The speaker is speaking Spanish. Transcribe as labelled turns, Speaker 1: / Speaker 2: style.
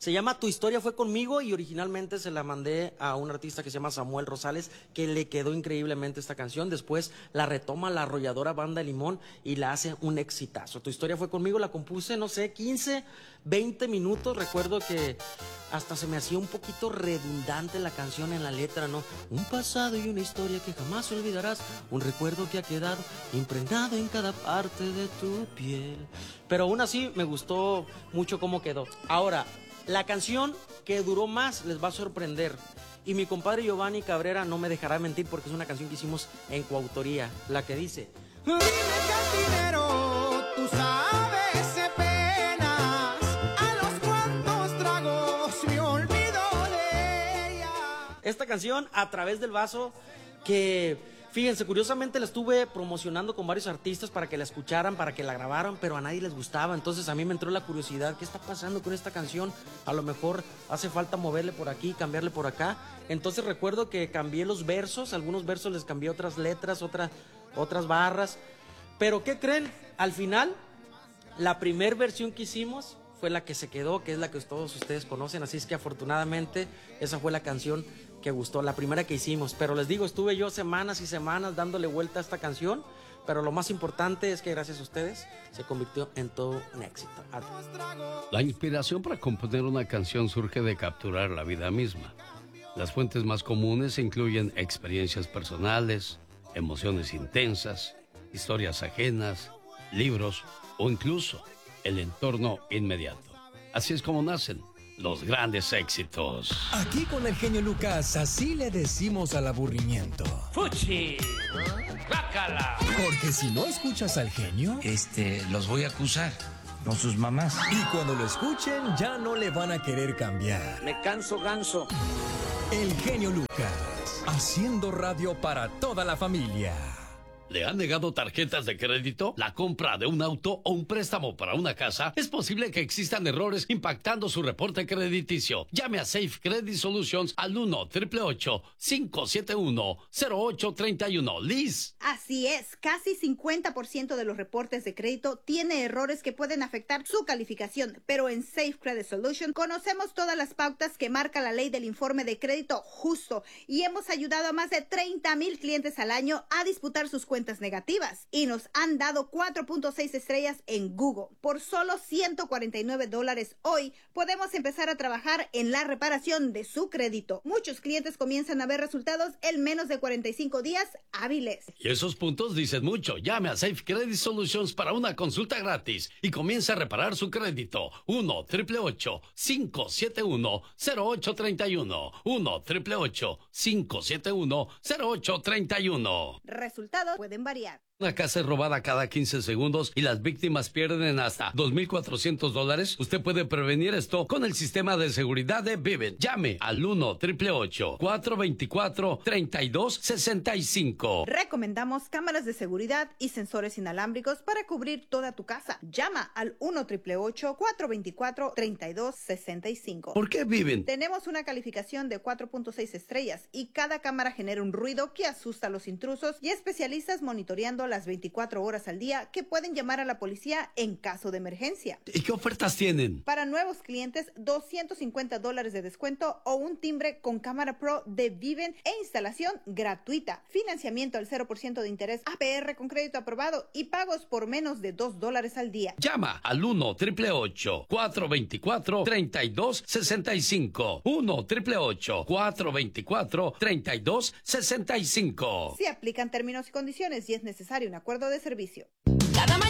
Speaker 1: Se llama Tu historia fue conmigo y originalmente se la mandé a un artista que se llama Samuel Rosales, que le quedó increíblemente esta canción. Después la retoma la arrolladora Banda Limón y la hace un exitazo. Tu historia fue conmigo, la compuse, no sé, 15, 20 minutos. Recuerdo que hasta se me hacía un poquito redundante la canción en la letra, ¿no? Un pasado y una historia que jamás olvidarás, un recuerdo que ha quedado impregnado en cada parte de tu piel. Pero aún así me gustó mucho cómo quedó. Ahora, la canción que duró más les va a sorprender. Y mi compadre Giovanni Cabrera no me dejará mentir porque es una canción que hicimos en coautoría. La que dice:
Speaker 2: Dime, cantinero, tú sabes de penas, a los cuantos tragos me olvido de ella.
Speaker 1: Esta canción, A través del vaso, que fíjense, curiosamente la estuve promocionando con varios artistas para que la escucharan, para que la grabaran, pero a nadie les gustaba. Entonces a mí me entró la curiosidad, ¿qué está pasando con esta canción? A lo mejor hace falta moverle por aquí, cambiarle por acá. Entonces recuerdo que cambié los versos, algunos versos les cambié otras letras, otras barras. Pero ¿qué creen? Al final, la primer versión que hicimos fue la que se quedó, que es la que todos ustedes conocen. Así es que afortunadamente esa fue la canción que gustó, la primera que hicimos. Pero les digo, estuve yo semanas y semanas dándole vuelta a esta canción, pero lo más importante es que gracias a ustedes se convirtió en todo un éxito.
Speaker 3: La inspiración para componer una canción surge de capturar la vida misma. Las fuentes más comunes incluyen experiencias personales, emociones intensas, historias ajenas, libros o incluso el entorno inmediato. Así es como nacen los grandes éxitos.
Speaker 4: Aquí con el genio Lucas, así le decimos al aburrimiento.
Speaker 5: ¡Fuchi! ¡Bácala!
Speaker 4: Porque si no escuchas al genio,
Speaker 5: Los voy a acusar con sus mamás.
Speaker 4: y cuando lo escuchen ya no le van a querer cambiar.
Speaker 5: Me canso ganso.
Speaker 4: El genio Lucas, haciendo radio para toda la familia.
Speaker 3: ¿Le han negado tarjetas de crédito? ¿La compra de un auto o un préstamo para una casa? Es posible que existan errores impactando su reporte crediticio. Llame a Safe Credit Solutions al 1-888-571-0831. Liz.
Speaker 6: Así es, casi 50% de los reportes de crédito tiene errores que pueden afectar su calificación, pero en Safe Credit Solutions conocemos todas las pautas que marca la ley del informe de crédito justo y hemos ayudado a más de 30,000 clientes al año a disputar sus cuentas negativas y nos han dado 4.6 estrellas en Google. Por solo $149 hoy podemos empezar a trabajar en la reparación de su crédito. Muchos clientes comienzan a ver resultados en menos de 45 días hábiles.
Speaker 3: Y esos puntos dicen mucho. Llame a Safe Credit Solutions para una consulta gratis y comienza a reparar su crédito. 1-888-571-0831. 1-888-571-0831.
Speaker 6: Resultados pueden variar.
Speaker 3: Una casa es robada cada 15 segundos y las víctimas pierden hasta $2,400. Usted puede prevenir esto con el sistema de seguridad de Vivint. Llame al 1-888-424-3265.
Speaker 6: Recomendamos cámaras de seguridad y sensores inalámbricos para cubrir toda tu casa. Llama al 1-888-424-3265.
Speaker 3: ¿Por qué Vivint?
Speaker 6: Tenemos una calificación de 4.6 estrellas y cada cámara genera un ruido que asusta a los intrusos y especialistas monitoreando las 24 horas al día que pueden llamar a la policía en caso de emergencia.
Speaker 3: ¿Y qué ofertas tienen?
Speaker 6: Para nuevos clientes, $250 de descuento o un timbre con cámara pro de Vivint e instalación gratuita. Financiamiento al 0% de interés, APR con crédito aprobado y pagos por menos de $2 al día.
Speaker 3: Llama al 1-888-424-3265. 1-888-424-3265.
Speaker 6: Se aplican términos y condiciones y es necesario un acuerdo de servicio.
Speaker 7: Cada mañana